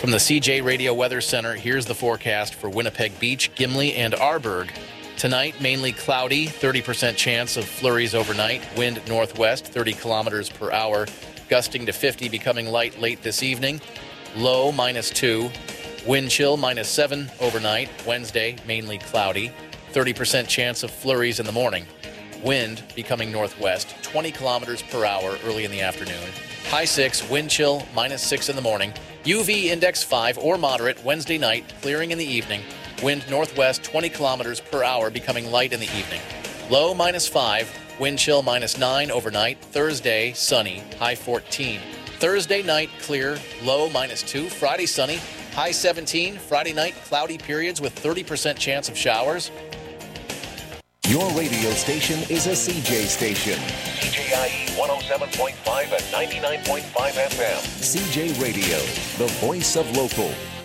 From the CJ Radio Weather Center, here's the forecast for Winnipeg Beach, Gimli, and Arborg. Tonight, mainly cloudy, 30% chance of flurries overnight. Wind northwest, 30 kilometers per hour, gusting to 50, becoming light late this evening. Low -2. Wind chill -7 overnight. Wednesday, mainly cloudy, 30% chance of flurries in the morning. Wind becoming northwest, 20 kilometers per hour early in the afternoon. High 6, wind chill -6 in the morning. UV index 5 or moderate Wednesday night, clearing in the evening. Wind northwest 20 kilometers per hour, becoming light in the evening. Low -5, wind chill -9 overnight. Thursday, sunny, high 14. Thursday night, clear, low -2. Friday, sunny, high 17. Friday night, cloudy periods with 30% chance of showers. Your radio station is a CJ station. CJIE 107.5 and 99.5 FM. CJ Radio, the voice of local.